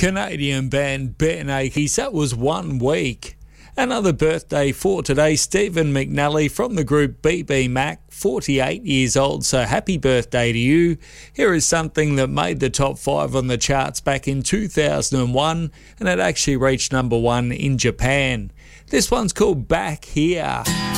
Canadian band Barenakes, that was 1 week. Another birthday for today, Stephen McNally from the group BB Mac, 48 years old, so happy birthday to you. Here is something that made the top 5 on the charts back in 2001, and it actually reached number 1 in Japan. This one's called Back Here.